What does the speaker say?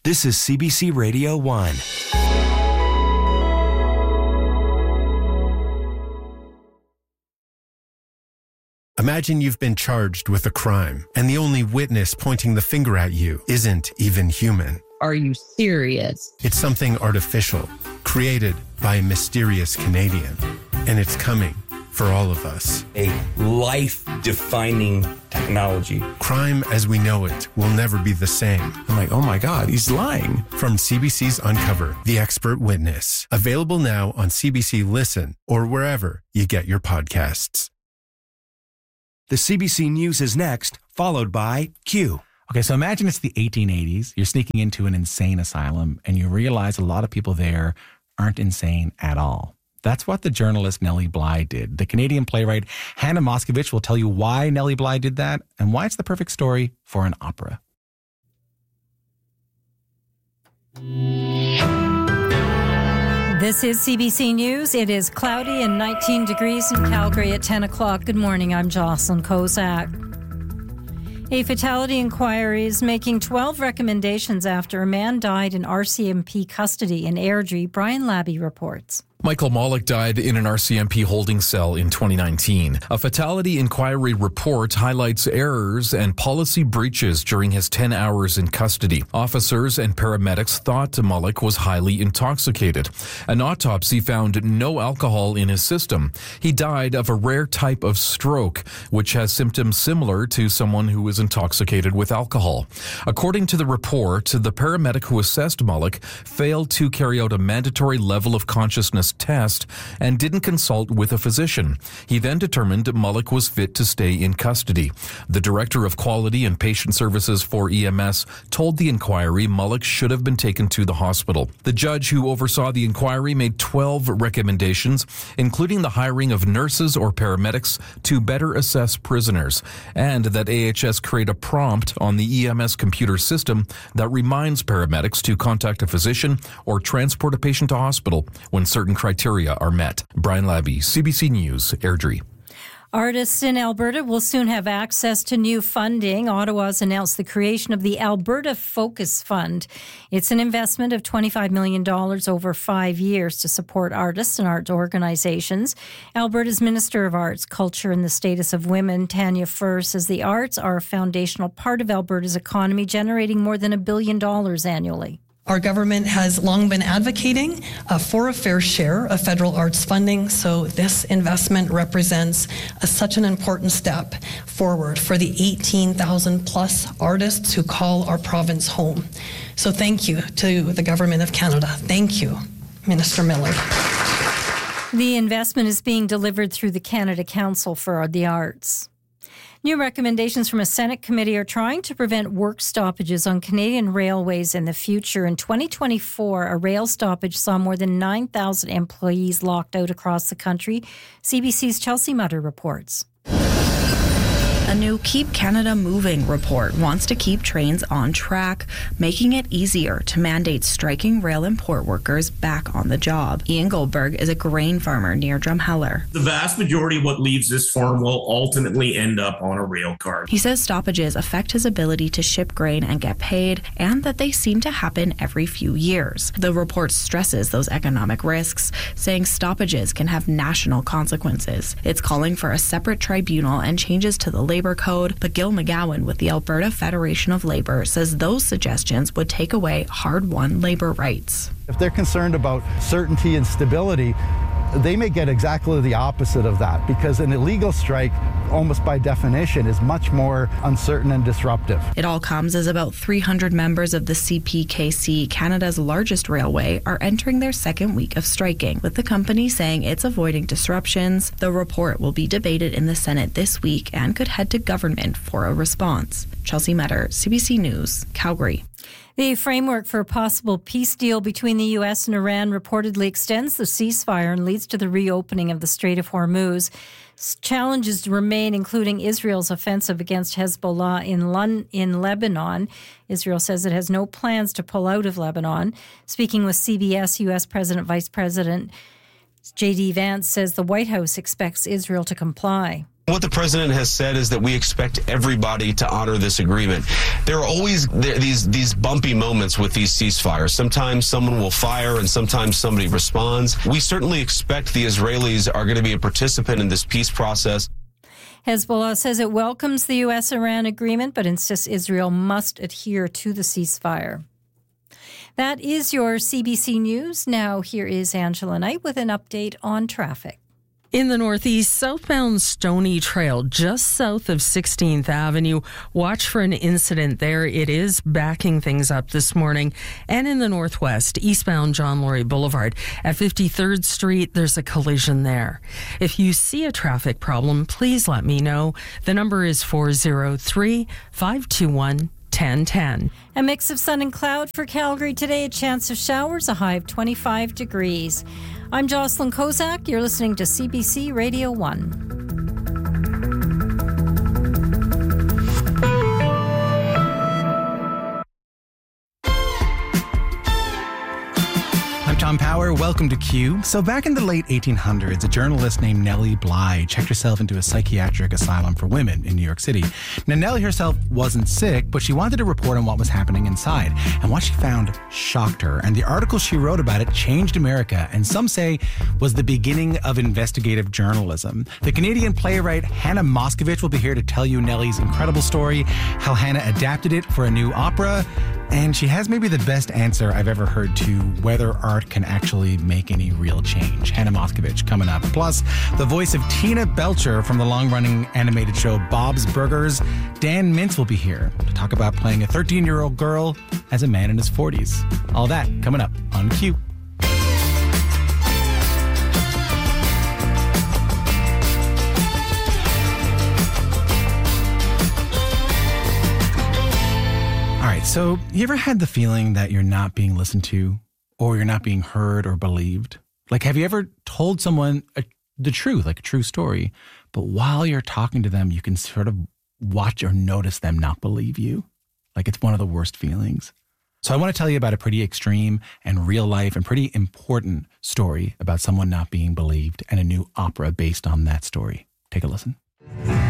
This is CBC Radio 1. Imagine you've been charged with a crime, and the only witness pointing the finger at you isn't even human. Are you serious? It's something artificial, created by a mysterious Canadian, and it's coming for all of us. A life-defining technology. Crime as we know it will never be the same. I'm like, oh my God, he's lying. From CBC's Uncover, The Expert Witness. Available now on CBC Listen or wherever you get your podcasts. The CBC News is next, followed by Q. Okay, so imagine it's the 1880s. You're sneaking into an insane asylum, and you realize a lot of people there aren't insane at all. That's what the journalist Nellie Bly did. The Canadian playwright Hannah Moscovich will tell you why Nellie Bly did that and why it's the perfect story for an opera. This is CBC News. It is cloudy and 19 degrees in Calgary at 10 o'clock. Good morning. I'm Jocelyn Kozak. A fatality inquiry is making 12 recommendations after a man died in RCMP custody in Airdrie. Brian Labby reports. Michael Mollick died in an RCMP holding cell in 2019. A fatality inquiry report highlights errors and policy breaches during his 10 hours in custody. Officers and paramedics thought Mollick was highly intoxicated. An autopsy found no alcohol in his system. He died of a rare type of stroke, which has symptoms similar to someone who is intoxicated with alcohol. According to the report, the paramedic who assessed Mollick failed to carry out a mandatory level of consciousness test and didn't consult with a physician. He then determined Mollick was fit to stay in custody. The Director of Quality and Patient Services for EMS told the inquiry Mollick should have been taken to the hospital. The judge who oversaw the inquiry made 12 recommendations, including the hiring of nurses or paramedics to better assess prisoners, and that AHS create a prompt on the EMS computer system that reminds paramedics to contact a physician or transport a patient to hospital when certain criteria are met. Brian Labby, CBC News, Airdrie. Artists in Alberta will soon have access to new funding. Ottawa's announced the creation of the Alberta Focus Fund. It's an investment of $25 million over 5 years to support artists and arts organizations. Alberta's Minister of Arts, Culture and the Status of Women, Tanya Furr, says the arts are a foundational part of Alberta's economy, generating more than $1 billion annually. Our government has long been advocating for a fair share of federal arts funding, so this investment represents such an important step forward for the 18,000 plus artists who call our province home. So thank you to the Government of Canada. Thank you, Minister Miller. The investment is being delivered through the Canada Council for the Arts. New recommendations from a Senate committee are trying to prevent work stoppages on Canadian railways in the future. In 2024, a rail stoppage saw more than 9,000 employees locked out across the country. CBC's Chelsea Mutter reports. A new Keep Canada Moving report wants to keep trains on track, making it easier to mandate striking rail and port workers back on the job. Ian Goldberg is a grain farmer near Drumheller. The vast majority of what leaves this farm will ultimately end up on a rail car. He says stoppages affect his ability to ship grain and get paid, and that they seem to happen every few years. The report stresses those economic risks, saying stoppages can have national consequences. It's calling for a separate tribunal and changes to the labor code, but Gil McGowan with the Alberta Federation of Labor says those suggestions would take away hard-won labor rights. If they're concerned about certainty and stability, they may get exactly the opposite of that, because an illegal strike, almost by definition, is much more uncertain and disruptive. It all comes as about 300 members of the CPKC, Canada's largest railway, are entering their second week of striking, with the company saying it's avoiding disruptions. The report will be debated in the Senate this week and could head to government for a response. Chelsea Metter, CBC News, Calgary. The framework for a possible peace deal between the U.S. and Iran reportedly extends the ceasefire and leads to the reopening of the Strait of Hormuz. Challenges remain, including Israel's offensive against Hezbollah in Lebanon. Israel says it has no plans to pull out of Lebanon. Speaking with CBS, U.S. Vice President J.D. Vance says the White House expects Israel to comply. What the president has said is that we expect everybody to honor this agreement. There are always these bumpy moments with these ceasefires. Sometimes someone will fire and sometimes somebody responds. We certainly expect the Israelis are going to be a participant in this peace process. Hezbollah says it welcomes the U.S.-Iran agreement, but insists Israel must adhere to the ceasefire. That is your CBC News. Now here is Angela Knight with an update on traffic. In the Northeast, southbound Stony Trail, just south of 16th Avenue. Watch for an incident there. It is backing things up this morning. And in the Northwest, eastbound John Laurie Boulevard at 53rd Street, there's a collision there. If you see a traffic problem, please let me know. The number is 403-521-1010. A mix of sun and cloud for Calgary today, a chance of showers, a high of 25 degrees. I'm Jocelyn Kozak. You're listening to CBC Radio 1. I'm Tom Power. Welcome to Q. So back in the late 1800s, a journalist named Nellie Bly checked herself into a psychiatric asylum for women in New York City. Now, Nellie herself wasn't sick, but she wanted to report on what was happening inside. And what she found shocked her. And the article she wrote about it changed America, and some say was the beginning of investigative journalism. The Canadian playwright Hannah Moscovich will be here to tell you Nellie's incredible story, how Hannah adapted it for a new opera, and she has maybe the best answer I've ever heard to whether art can actually make any real change. Hannah Moscovich coming up. Plus, the voice of Tina Belcher from the long-running animated show Bob's Burgers, Dan Mintz, will be here to talk about playing a 13-year-old girl as a man in his 40s. All that coming up on Q. So, you ever had the feeling that you're not being listened to, or you're not being heard or believed? Like, have you ever told someone the truth, like a true story, but while you're talking to them, you can sort of watch or notice them not believe you? Like, it's one of the worst feelings. So I want to tell you about a pretty extreme and real life and pretty important story about someone not being believed and a new opera based on that story. Take a listen.